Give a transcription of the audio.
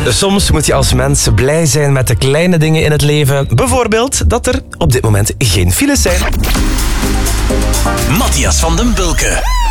Soms moet je als mens blij zijn met de kleine dingen in het leven. Bijvoorbeeld dat er op dit moment geen files zijn. Matthias van den Bulke.